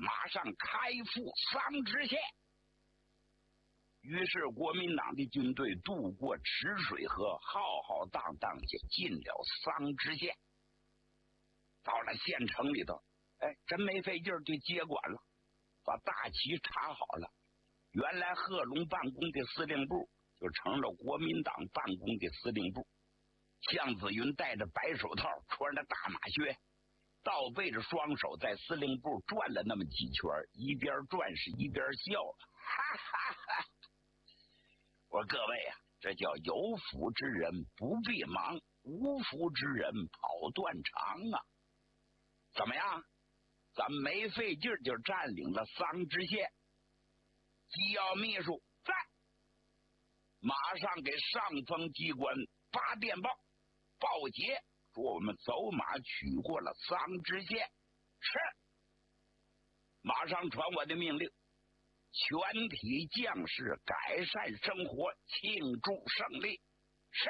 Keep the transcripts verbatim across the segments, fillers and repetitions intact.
马上开赴桑植县。于是国民党的军队渡过池水河，浩浩荡荡就进了桑植县。到了县城里头，哎，真没费劲就接管了，把大旗插好了。原来贺龙办公的司令部就成了国民党办公的司令部。向子云戴着白手套，穿着大马靴，倒背着双手在司令部转了那么几圈，一边转是一边笑，哈哈哈！我说各位啊，这叫有福之人不必忙，无福之人跑断肠啊！怎么样？咱们没费劲就占领了桑植县。机要秘书在，马上给上峰机关发电报报捷，说我们走马取过了桑植县。是，马上传我的命令，全体将士改善生活，庆祝胜利。是，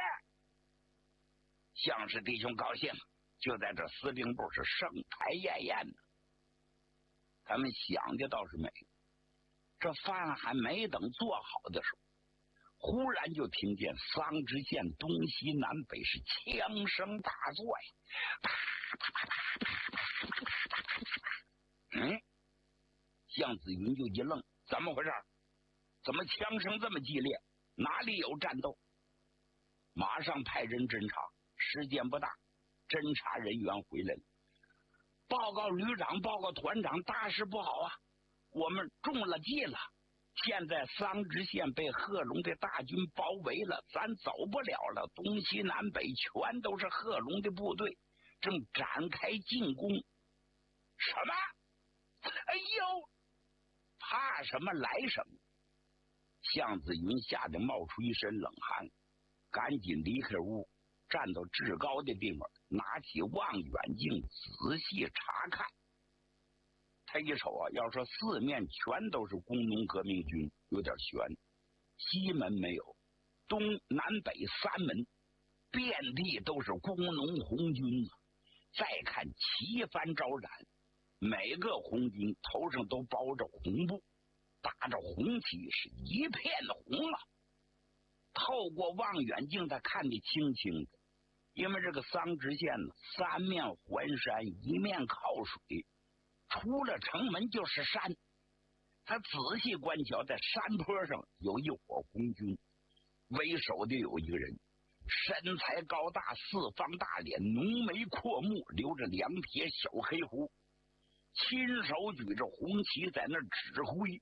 将士弟兄高兴，就在这司令部是盛台宴宴的。他们想的倒是美，这饭还没等做好的时候，忽然就听见桑植县东西南北是枪声大作呀！啪啪啪啪啪啪啪啪啪啪！嗯，向子云就一愣，怎么回事？怎么枪声这么激烈？哪里有战斗？马上派人侦查，时间不大，侦查人员回来了，报告旅长，报告团长，大事不好啊！我们中了计了。现在桑植县被贺龙的大军包围了，咱走不了了，东西南北全都是贺龙的部队，正展开进攻。什么？哎呦，怕什么来什么！向子云吓得冒出一身冷汗，赶紧离开屋，站到制高的地方，拿起望远镜仔细查看。他一瞅啊，要说四面全都是工农革命军，有点悬。西门没有，东南北三门遍地都是工农红军啊！再看旗帆招展，每个红军头上都包着红布，打着红旗，是一片红啊！透过望远镜，他看得清清的，因为这个桑植县呢，三面环山，一面靠水。出了城门就是山，他仔细观瞧，在山坡上有一伙红军，为首的有一个人，身材高大，四方大脸，浓眉阔目，留着两撇小黑胡，亲手举着红旗在那指挥。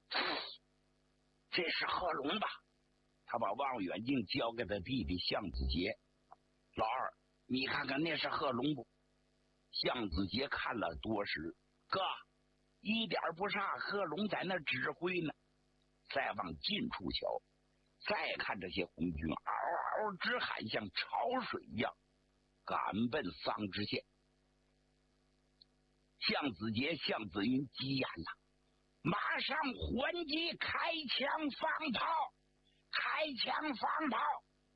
这是贺龙吧？他把望远镜交给他弟弟向子杰，老二，你看看那是贺龙不？向子杰看了多时，哥，一点不差，贺龙在那指挥呢。再往近处瞧，再看这些红军嗷嗷直喊，像潮水一样赶奔桑植县。向子杰、向子云急眼了，马上还击，开枪放炮，开枪放炮。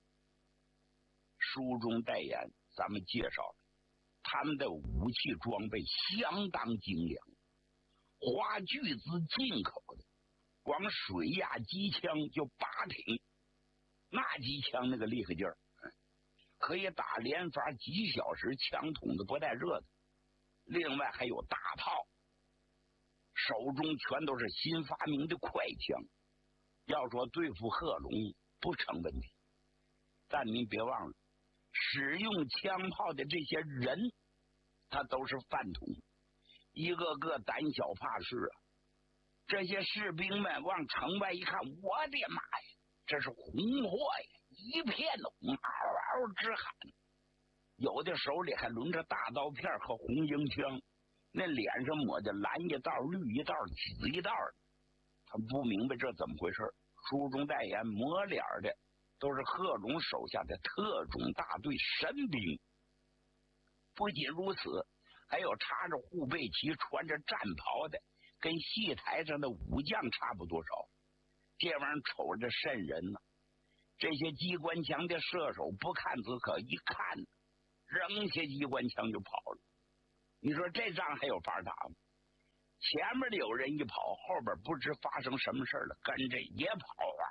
书中代言，咱们介绍他们的武器装备相当精良，花巨资进口的，光水压机枪就八挺，那机枪那个厉害劲儿，可以打连发几小时，枪筒子不带热的。另外还有大炮，手中全都是新发明的快枪，要说对付贺龙不成问题。但您别忘了，使用枪炮的这些人他都是饭桶，一个个胆小怕事啊。这些士兵们往城外一看，我的妈呀，这是红火呀，一片红，嗷嗷直喊。有的手里还抡着大刀片和红缨枪，那脸上抹的蓝一道、绿一道、紫一道的。他不明白这怎么回事。书中代言，抹脸的都是贺龙手下的特种大队神兵。不仅如此，还有插着护背旗、穿着战袍的，跟戏台上的武将差不多少。这玩意儿瞅着瘆人呢、啊。这些机关枪的射手不看则可，一看扔下机关枪就跑了。你说这仗还有法打吗？ 前面的有人一跑，后边不知发生什么事了，跟着也跑啊，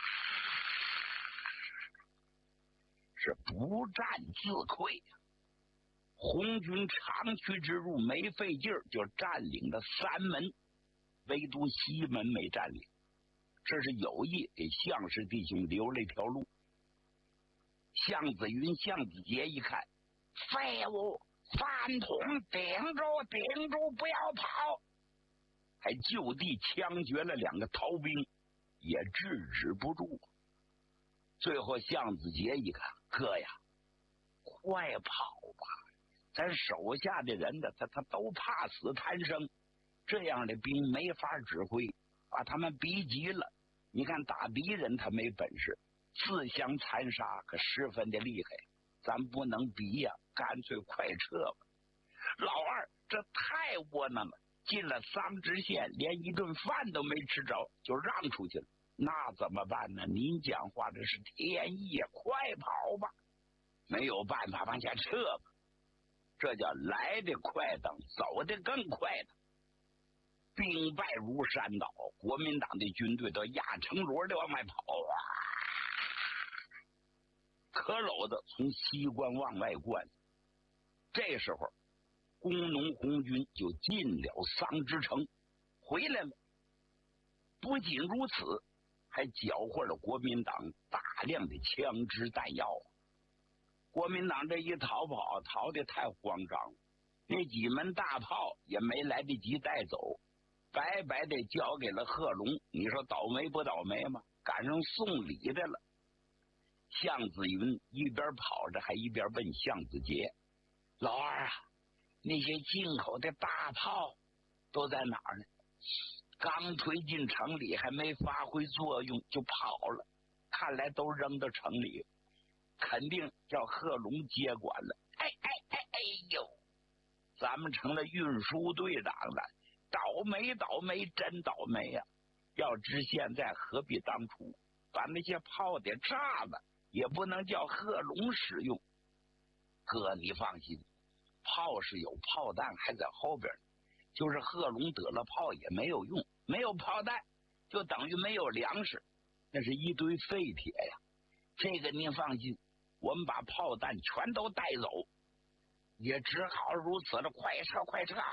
是不战自溃。红军长驱直入，没费劲儿就占领了三门，唯独西门没占领，这是有意给项氏弟兄留了一条路。项子云、项子杰一看，废物，饭桶，顶住，顶住，不要跑！还就地枪决了两个逃兵，也制止不住。最后项子杰一看，哥呀，快跑吧！咱手下的人呢，他他都怕死贪生，这样的兵没法指挥，把他们逼急了。你看打敌人他没本事，自相残杀可十分的厉害，咱不能逼呀、啊，干脆快撤吧。老二这太窝囊了，进了桑植县，连一顿饭都没吃着，就让出去了。那怎么办呢？您讲话这是天意呀，快跑吧！没有办法，往下撤吧。这叫来的快等，走的更快的。兵败如山倒，国民党的军队都压成摞的往外跑啊！可篓子从西关往外灌，这时候工农红军就进了桑植城，回来了。不仅如此，还缴获了国民党大量的枪支弹药。国民党这一逃跑，逃得太慌张了，那几门大炮也没来得及带走，白白的交给了贺龙。你说倒霉不倒霉吗？赶上送礼的了。项子云一边跑着，还一边问项子杰：“老二啊，那些进口的大炮都在哪儿呢？刚推进城里，还没发挥作用就跑了，看来都扔到城里，肯定叫贺龙接管了。哎哎哎哎呦，咱们成了运输队长了，倒霉倒霉，真倒霉呀、啊！要知现在何必当初，把那些炮给炸了，也不能叫贺龙使用。哥，你放心，炮是有，炮弹还在后边，就是贺龙得了炮也没有用，没有炮弹就等于没有粮食，那是一堆废铁呀。这个您放心，我们把炮弹全都带走，也只好如此了。快撤快撤！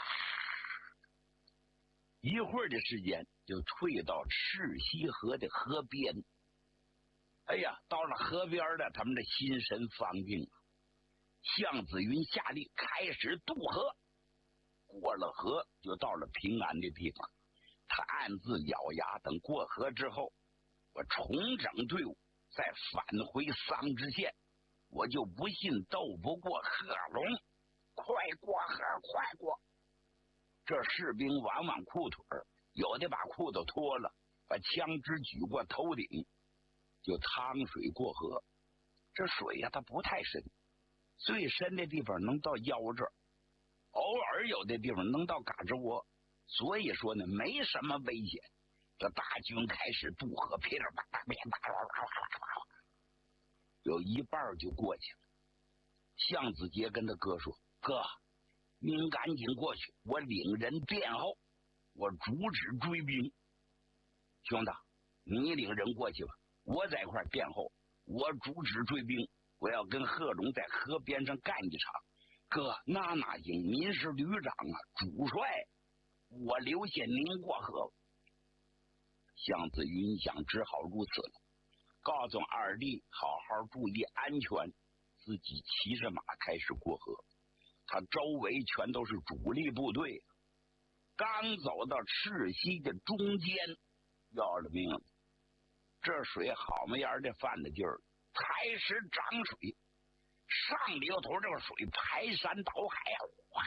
一会儿的时间就退到赤溪河的河边。哎呀，到了河边了，他们的心神方定。项子云下令开始渡河，过了河就到了平安的地方。他暗自咬牙，等过河之后，我重整队伍，再返回桑植县。我就不信斗不过贺龙，快过河，快过！这士兵往往裤腿儿，有的把裤子脱了，把枪支举过头顶，就趟水过河。这水呀、啊，它不太深，最深的地方能到腰这儿，偶尔有的地方能到嘎吱窝，所以说呢，没什么危险。这大军开始渡河，噼里啪啦噼里啪啦啪啦，有一半就过去了。项子杰跟他哥说：“哥，您赶紧过去，我领人殿后，我主旨追兵。兄弟，你领人过去吧，我在一块殿后，我主旨追兵，我要跟贺龙在河边上干一场。哥，那哪行？您是旅长啊，主帅，我留下您过河。”项子云想只好如此了，告诉二弟好好注意安全，自己骑着马开始过河。他周围全都是主力部队，刚走到赤溪的中间，要了命了。这水好么样的泛了劲儿，开始涨水，上流头这个水排山倒海啊！哇，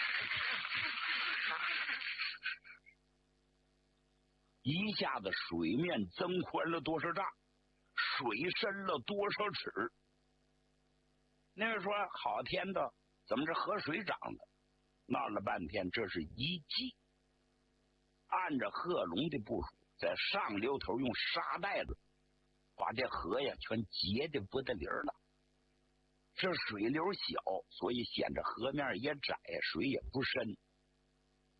一下子水面增宽了多少丈，水深了多少尺。那人说好天的，怎么这河水涨了？闹了半天，这是一计。按着贺龙的部署，在上流头用沙袋子把这河呀全截的不得理了。这水流小，所以显着河面也窄，水也不深。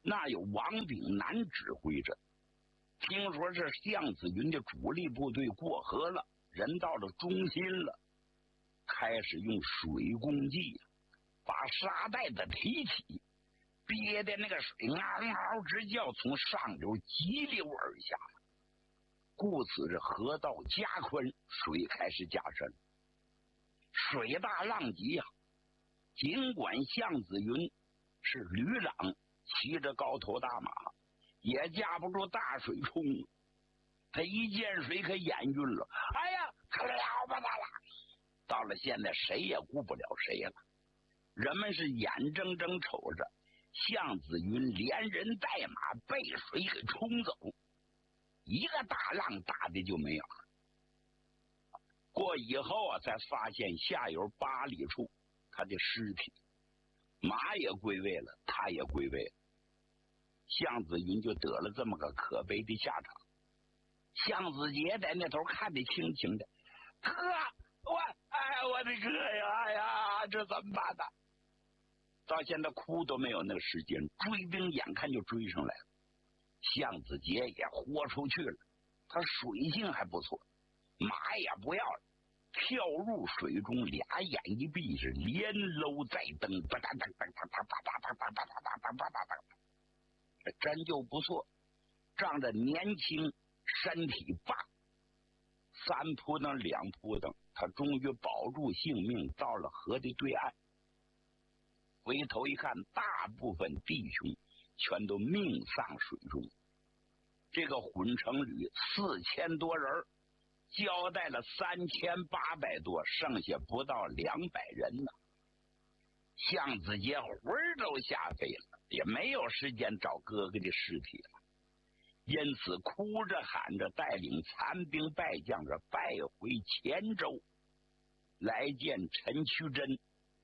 那有王炳南指挥着。听说是项子云的主力部队过河了，人到了中心了，开始用水攻击，把沙袋子提起，憋的那个水嗷嗷直叫，从上流急流而下。故此这河道加宽，水开始加深，水大浪急啊！尽管项子云是旅长，骑着高头大马，也架不住大水冲，他一见水可眼晕了。哎呀，可了不得了！到了现在，谁也顾不了谁了。人们是眼睁睁瞅着项子云连人带马被水给冲走，一个大浪打的就没有了。过以后啊，才发现下游八里处他的尸体，马也归位了，他也归位了。项子云就得了这么个可悲的下场。项子杰在那头看得清清的，哥，我哎，我的哥呀，哎呀，这怎么办呢？到现在哭都没有那个时间，追兵眼看就追上来了。项子杰也豁出去了，他水性还不错，马也不要了，跳入水中，俩眼一闭，是连搂再蹬，吧嗒嗒嗒嗒嗒嗒嗒嗒嗒嗒嗒嗒嗒嗒，这真就不错，仗着年轻身体棒，三扑腾两扑腾，他终于保住性命，到了河的对岸。回头一看，大部分弟兄全都命丧水中。这个混成旅四千多人，交代了三千八百多，剩下不到两百人呢。项子杰魂儿都吓飞了，也没有时间找哥哥的尸体了，因此哭着喊着带领残兵败将着败回黔州，来见陈渠珍。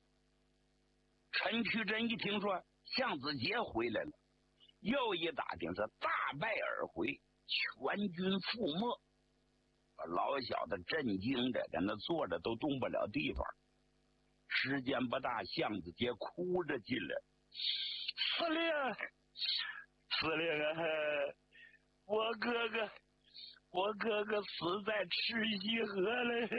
陈渠珍一听说项子杰回来了，又一打听是大败而回，全军覆没。把老小子震惊的在那坐着都动不了地方。时间不大，项子杰哭着进来，司令，司令啊，我哥哥，我哥哥死在赤溪河了。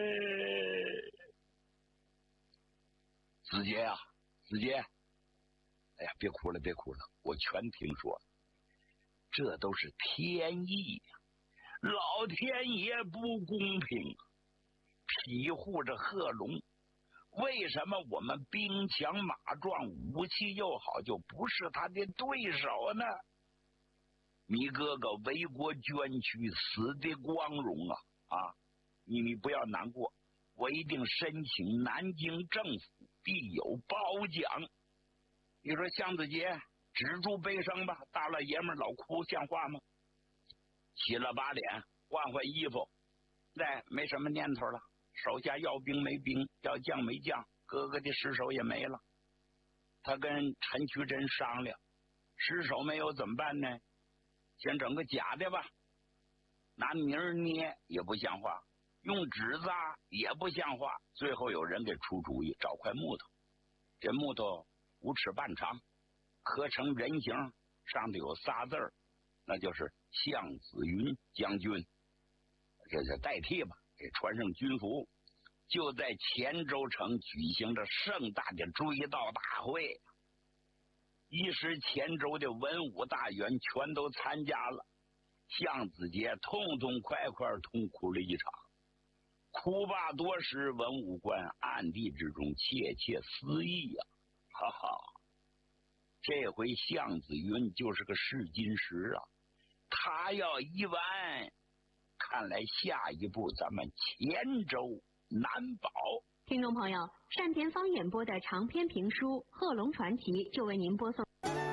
子杰啊，子杰，哎呀，别哭了，别哭了，我全听说了，这都是天意呀、啊，老天爷不公平，庇护着贺龙。为什么我们兵强马壮，武器又好，就不是他的对手呢？你哥哥为国捐躯，死的光荣啊！啊，你你不要难过，我一定申请南京政府，必有褒奖。你说项子杰，止住悲伤吧，大老爷们老哭像话吗？洗了把脸，换换衣服，再没什么念头了。手下要兵没兵，要将没将，哥哥的尸首也没了。他跟陈渠珍商量，尸首没有怎么办呢？先整个假的吧，拿泥儿捏也不像话，用纸扎也不像话。最后有人给出主意，找块木头，这木头五尺半长，刻成人形，上头有仨字儿，那就是项子云将军，这就代替吧。给穿上军服，就在黔州城举行着盛大的追悼大会。一时黔州的文武大员全都参加了，项子杰痛痛快快痛哭了一场。哭罢多时，文武官暗地之中窃窃私议呀、啊，哈哈！这回项子云就是个试金石啊，他要一完。看来下一步咱们黔州难保。 听众朋友，单田芳演播的长篇评书《贺龙传奇》就为您播送。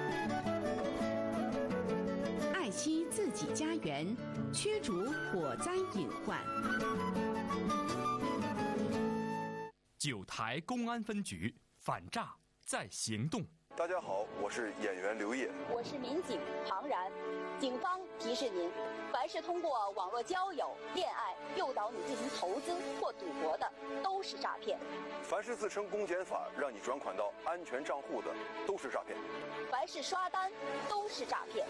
爱惜自己家园，驱逐火灾隐患。 九台公安分局反诈在行动。 大家好，我是演员刘烨， 我是民警庞然。警方提示您，凡是通过网络交友、恋爱诱导你进行投资或赌博的，都是诈骗； 凡是自称公检法让你转款到安全账户的，都是诈骗； 凡是刷单，都是诈骗。